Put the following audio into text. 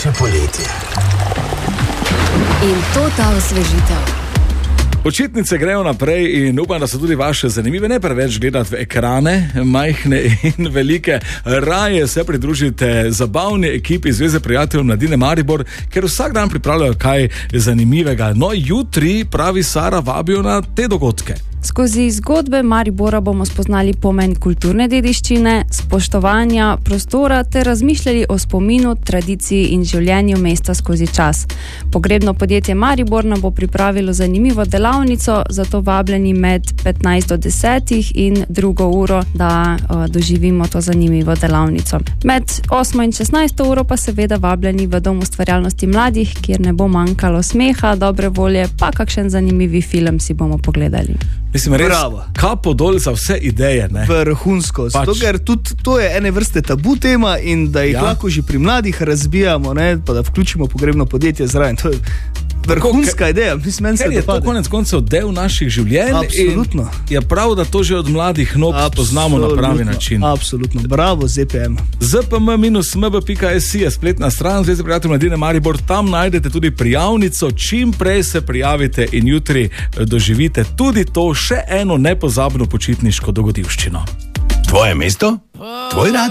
še poletje. In to ta osvežitev. Počitnice grejo naprej in upam, da so tudi vaše zanimive, ne preveč gledati v ekrane, majhne in velike. Raje se pridružite zabavni ekipi Zveze prijateljev Mladine Maribor, ker vsak dan pripravljajo kaj zanimivega. No, jutri, pravi Sara, vabijo na te dogodke. Skozi zgodbe Maribora bomo spoznali pomen kulturne dediščine, spoštovanja prostora ter razmišljali o spominu, tradiciji in življenju mesta skozi čas. Pogrebno podjetje Maribor nam bo pripravilo zanimivo delavnico, zato vabljeni med 15 do 10 in 2 uro, da doživimo to zanimivo delavnico. Med 8 in 16 uro pa seveda vabljeni v Dom ustvarjalnosti mladih, kjer ne bo manjkalo smeha, dobre volje, pa kakšen zanimivi film si bomo pogledali. Mislim, res, kapo dol za vse ideje, ne? Vrhunsko, zato ker tudi to je ene vrste tabu tema in da jih lahko že pri mladih razbijamo, ne, pa da vključimo pogrebno podjetje zraven. To je vrhunska ideja, mislim, meni se je to konec koncev del naših življenj. Absolutno. In je prav, da to že od mladih nog poznamo na pravi način. Absolutno, bravo ZPM. zpm-mb.si je spletna stran Zveze prijateljev Mladine Maribor, tam najdete tudi prijavnico, čim prej se prijavite in jutri doživite tudi to še eno nepozabno počitniško dogodivščino. Tvoje mesto? Tvoj radio?